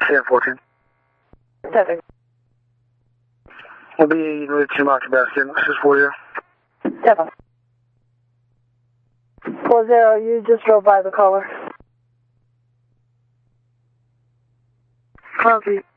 1014. 7. We'll be ready to mark your basket. This is for you. 7. 40, you just drove by the caller. Copy.